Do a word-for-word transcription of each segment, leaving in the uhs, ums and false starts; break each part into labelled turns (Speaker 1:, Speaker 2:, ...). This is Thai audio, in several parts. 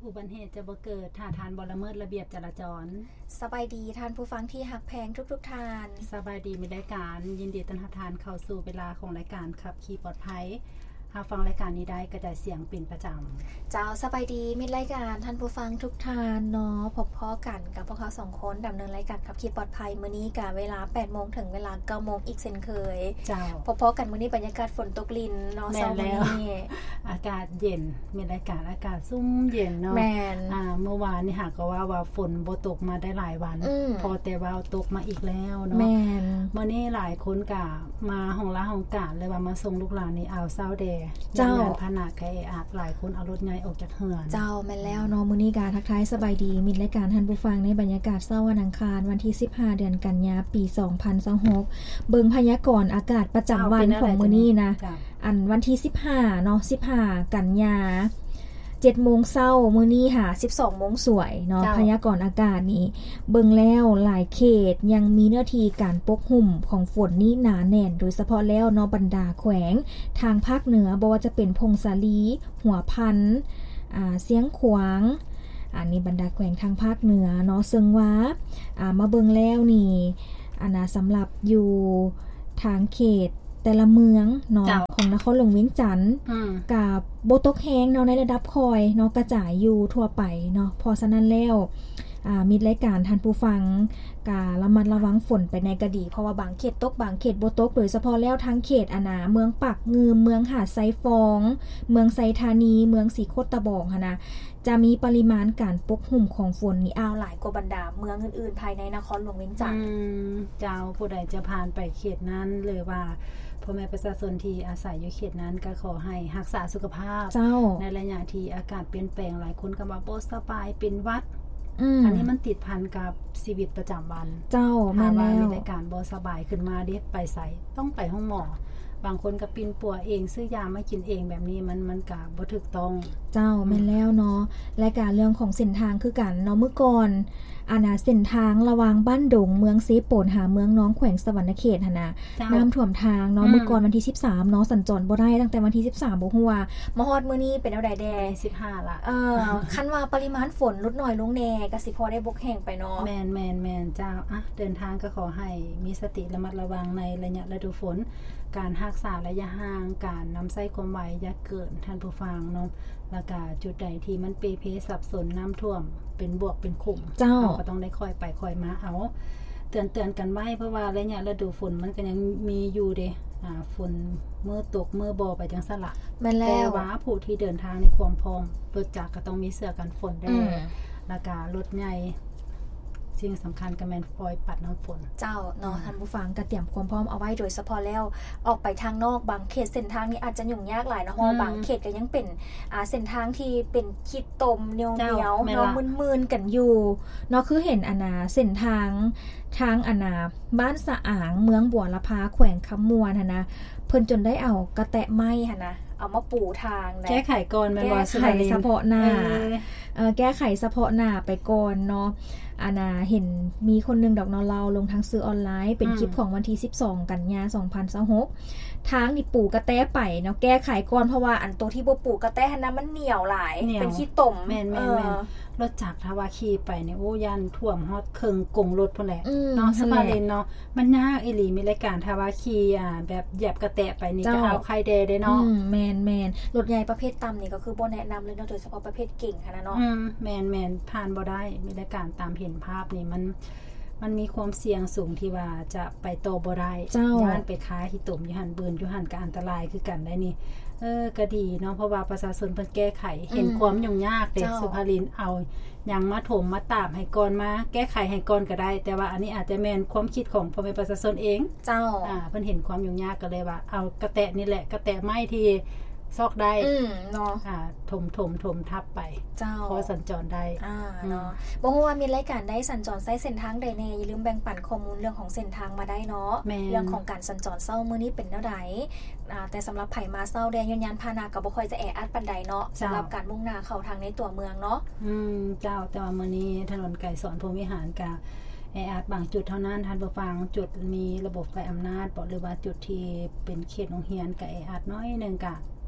Speaker 1: อุบัติเหตุจะบ่เกิดถ้าทานบ่ละเมิดระเบียบจราจร
Speaker 2: สบายดีท่านผู้ฟังที่ฮักแพงทุกๆท่าน
Speaker 1: สบายดีมีรายการยินดีต้อนรับท่านเข้าสู่เวลาของรายการขับขี่ปลอดภัยหากฟังรายการนี้ได้กระจายเสียงเป็นประจำ
Speaker 2: เจ้าสบายดีมีรายการท่านผู้ฟังทุกท่านเนาะพบพ้อกันกับพวกเขาสองคนดำเนินรายการขับขี่ปลอดภัยมื้อนี้กะเวลา แปดโมง ถึงเวลา เก้าโมง อีกเช่นเคย
Speaker 1: เจ้า
Speaker 2: พบพ้อกันมื้อนี้บรรยากาศฝนตกลินเนาะ
Speaker 1: เช้ามื้อนี้อากาศเย็นมีรายการอากาศซุ่มเย็นเนาะ
Speaker 2: แม่น
Speaker 1: อ่าเมื่อวานนี่หากก็ว่าว่าฝนบ่ตกมาได้หลายวันพอแต่ว่าตกมาอีกแล้วเนาะ
Speaker 2: แม่น
Speaker 1: มื้อนี้หลายคนก็มาห้องละห้องกาดเลยว่ามาส่งลูกหลานนี่อ่าวซาวแด
Speaker 2: เจ้า
Speaker 1: ขนาดใครอาจหลายคนเอารถใหญ่ออกจากเฮือน
Speaker 2: เจ้าแม่นแล้วเนาะมื้อนี้กาทักทายสบายดีมีรายการท่านผู้ฟังในบรรยากาศเช้าวันอังคารวันที่สิบห้าเดือนกันยายนปีสองพันยี่สิบหกเบิ่งพยากรณ์อากาศประจำวันของมื้อนี้นะอันวันที่สิบห้าเนาะสิบห้ากันยายนเจ็ดโมงเช้ามื้อนี้ค่ะสิบสองโมงสวยเนาะพยากรณ์อากาศนี้เบิ่งแล้วหลายเขตยังมีเนื้อที่การปกหุ่มของฝนนี้หนาแน่นโดยเฉพาะแล้วเนาะบรรดาแขวงทางภาคเหนือบ่ว่าจะเป็นพงสาลีหัวพันอ่าเสียงขวางอันนี้บรรดาแขวงทางภาคเหนือเนาะซึ่งว่าอ่ามาเบิ่งแล้วนี่อันน่ะสำหรับอยู่ทางเขตแต่ละเมืองเนาะของนครหลวงเวียงจันทน์กับโบตกแห้งเนาะในระดับคอยเนาะกระจายอยู่ทั่วไปเนาะพอฉะนั้นแล้วอ่ามีรายการท่านผู้ฟังกะระมัดระวังฝนไปในกระดีเพราะว่าบางเขตตกบางเขตบ่ตกโดยเฉพาะแล้วทางเขตอานาเมืองปากงืมเมืองหาดไซฟองเมืองไซธานีเมืองสีโคตตะบองหั่นนะจะมีปริมาณการปกหุ่มของฝนนี่อ้าวหลายกว่าบรรดาเมืองอื่นๆภายในนครหลวงเวียงจันทน์
Speaker 1: เจ้าผู้ใดจะผ่านไปเขตนั้นเลยว่าพ่อแม่ประชาชนที่อาศัยอยู่เขตนั้นก็ขอให้รักษาสุขภาพในระยะที่อากาศเปลี่ยนแปลงหลายคนก็ว่าบ่สบายเป็นหวัด อ, อันนี้มันติดพันกับชีวิตประจำวัน
Speaker 2: เจ้าแม่นแล้ว
Speaker 1: มีรายการบ่สบายขึ้นมาเด้ไปใส่ต้องไปห้องหมอบางคนก็ปินปัวเองซื้อยามากินเองแบบนี้มันมันก็บ่ถูกต้อง
Speaker 2: เจ้าแม่นแล้วเนาะรายการเรื่องของเส้นทางคือกันเนาะเมื่อก่อนอาณาเส้นทางระหว่างบ้านดงเมืองเซโปนหาเมืองน้องแขวงสวรรณเขตหั่นน่ะน้ำท่วมทางเนาะเมื่อก่อนวันที่สิบสามเนาะสัญจรบ่ได้ตั้งแต่วันที่สิบสามบ่ฮู้ว่ามาฮอดมื้อนี้เป็นแนวใดแด
Speaker 1: สิบห้าล่ะ
Speaker 2: เออคันว่าปริมาณฝนลดน้อยลงแน่ก็สิพอได้บกแห้งไปเนาะ
Speaker 1: แม่นๆๆเจ้าอ่ะเดินทางก็ขอให้มีสติระมัดระวังในระยะฤดูฝนการรักษาระยะห่างการนำใส่ความไวอย่าเกินท่านผู้ฟังเนาะแล้วก็จุดใดที่มันเปเพสับสนน้ำท่วมเป็นบวกเป็นขุ่ม
Speaker 2: เจ้า
Speaker 1: ก็ต้องได้ค่อยไปค่อยมาเอาเตือนเตือนกันไว้เพราะว่าระยะฤดูฝนมันก็ยังมีอยู่เด้อ่าฝนเมื่อตกเมื่อบ่ไปจังซั่นล่ะแต่ว่าผู้ที่เดินทางในความพร้อมรถจักรก็ต้องมีเสื้อกันฝนได้แล้วก็รถใหญ่สิ่งสำคัญก็แม่นฟอยปัดน้ำฝน
Speaker 2: เจ้าเนาะท่านผู้ฟังก็เตรียมความพร้อมเอาไว้โดยเฉพาะแล้วออกไปทางนอกบางเขตเส้นทางนี้อาจจะยุ่งยากหลายนะเพราะบางเขตก็ยังเป็นอ่าเส้นทางที่เป็นขีดตมเหนียวๆเนาะมึนๆกันอยู่เนาะคือเห็นอานาเส้นทางทางอานาบ้านสะอางเมืองบัวละพาแขวงคำมวนหั่นนะเพิ่นจนได้เอากระแตะไม้หั่นนะเอามาปูทาง
Speaker 1: นะแก้ไขก่อนแม่นว่า
Speaker 2: แก้ไขเฉพาะหน้าเออแก้ไขเฉพาะหน้าไปก่อนเนาะอานาเห็นมีคนนึงดอกเนาะเราลงทางซื้อออนไลน์เป็นคลิปของวันที่สิบสองกันยายนสองพันยี่สิบหกทางนี่ปูกระแตไปเนาะแก้ไขก่อนเพราะว่าอันตัวที่บ่ปูกระแตหั่นน่ะมันเหนียวหลายเป็นขี้ต่ม
Speaker 1: แม่นๆๆรถจักรถ้าว่าขี่ไปเนี่ยโอ้ยันท่วมฮอดครึ่งกงรถพุ่นแหละเนาะสบายเลยเนาะมันยากอีหลีมีรายการถ้าว่าขี่อ่าแบบเหยียบกระแตไปนี่ก็เอาไข่แดได้เนาะ
Speaker 2: อืมแม่นๆรถใหญ่ประเภทต่ำนี่ก็คือบ่แนะนำเลยเนาะโดยเฉพาะประเภทเก่งค่ะนะเนาะ
Speaker 1: อืมแม่นๆผ่านบ่ได้มีรายการตามเห็นภาพนี่มันมันมีความเสี่ยงสูงที่ว่าจะไปโตบ่ได้ย่านไปค้าที่ตุ่มอยู่หั่นเบิ่นอยู่หั่นก็อันตรายคือกันได้นี่เออก็ดีเนาะเพราะว่าประชาชนเพิ่นแก้ไขเห็นความยุ่งยากเด้สุภารินเอาหยังมาถมมาตามให้ก่อนมาแก้ไขให้ก่อนก็ได้แต่ว่าอันนี้อาจจะแม่นความคิดของพ่อแม่ประชาชนเอง
Speaker 2: เจ้า
Speaker 1: อ่าเพิ่นเห็นความยุ่งยากก็เลยว่าเอากระแตะนี่แหละกระแตะไม้ที่ซอกได้
Speaker 2: อืมเนาะ
Speaker 1: อ่าถมถมถมทับไป
Speaker 2: เจ้า
Speaker 1: พอสัญจรได้
Speaker 2: อ่าเนาะบ่ฮู้ว่ามีรายการได้สัญจรใช้เส้นทางใดแน่อย่าลืมแบ่งปันข้อมูลเรื่องของเส้นทางมาได้เนาะเรื่องของการสัญจรเช้ามื้อนี้เป็นแนวใดอ่าแต่สำหรับไผมาเช้าแดงยานพาหนะก็บ่ค่อยจะแออัดปานใดเนาะสำหรับการมุ่งหน้าเข้าทางในตัวเมืองเนาะ
Speaker 1: อืมเจ้าแต่ว่ามื้อนี้ถนนไก่สอนพรหมวิหารก็แออัดบางจุดเท่านั้นท่านผู้ฟังจุดมีระบบไฟอำนาจบ่หรือว่าจุดที่เป็นเขตโรงเรียนก็แออัดน้อยนึงก็แ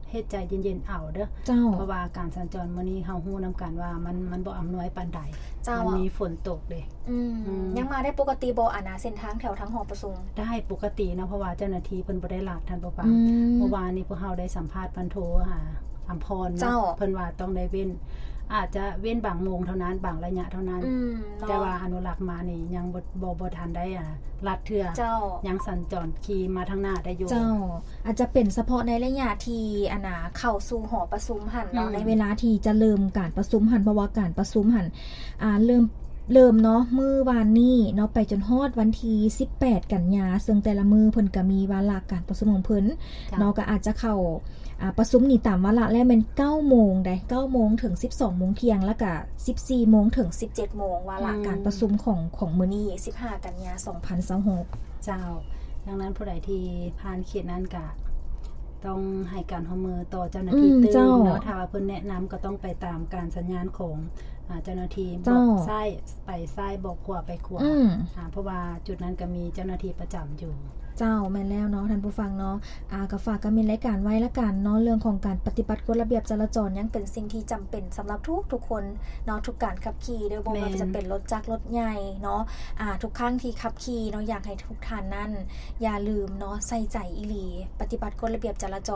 Speaker 1: เฮ็ดใจเย็นๆเอาเด้อเพราะว่าการสัญจรมื้อนี้เฮาฮู้นํกันว่ามันมันบ่อำนวยปานใดมันมีฝนตกเด้
Speaker 2: อืมยังมาได้ปกติบ่อานะเส้นทางแถวทางหอประชุม
Speaker 1: ได้ปกติเนาะเพราะว่าเจ้าหน้าที่เพิ่นบ่ได้ลาดท่านผู้ฟังเมื่อวานนี้พวกเฮาได้สัมภาษณ์พันโทหาอำพรเนาะเพิ่นว่าต้องได้เว้นอาจจะเว้นบางโมงเท่านั้นบางระยะเท่านั้นแต่ว่าอนุรักษ์มานี่ยังบ่บ่บ่ทันได้อ่ะลัดเทื่อยังสัญจรขี่มาทางหน้าได้อยู่
Speaker 2: เจ้าอาจจะเป็นเฉพาะในระยะที่อานาเข้าสู่หอประชุมหั่นเนาะในเวลาที่จะเริ่มการประชุมหั่นเพราะว่าการประชุมหั่นอ่าเริ่มเริ่มเนาะมื้อวานนี้เนาะไปจนฮอดวันที่สิบแปดกันยาซึ่งแต่ละมื้อเพิ่นก็มีวาระการประชุมของเพิ่นเนาะก็อาจจะเข้าอ่าประชุมนี่ตามวาระแล้วแม่น เก้าโมง ได้ เก้าโมง ถึง สิบสองโมงเที่ยงแล้วก็ สิบสี่โมง ถึง สิบเจ็ดโมงวาระการประชุมของของมื้อนี้สิบห้ากันยาสองพันยี่สิบหก
Speaker 1: เจ้าดังนั้นผู้ใดที่ผ่านเขตนั้นก็ต้องให้การร่วมมือต่อเจ้าหน้าที่ตื่นเนาะถ้าว่าเพิ่นแนะนำก็ต้องไปตามการสัญญาณของเจ้าหน้าที่บอกซ้ายไปซ้ายบอกขวาไปขวาเพราะว่าจุดนั้นก็มีเจ้าหน้าที่ประจำอยู่
Speaker 2: เจ้าแม่นแล้วเนาะท่านผู้ฟังเนาะอ่าก็ฝากก็มีรายการไว้ละกันเนาะเรื่องของการปฏิบัติกฎระเบียบจราจรยังเป็นสิ่งที่จำเป็นสำหรับทุกทุกคนเนาะทุกการขับขี่โดยบ่ว่าจะเป็นรถจักรรถใหญ่เนาะอ่าทุกครั้งที่ขับขี่เนาะอยากให้ทุกท่านนั้นอย่าลืมเนาะใส่ใจอีหลีปฏิบัติกฎระเบียบจราจร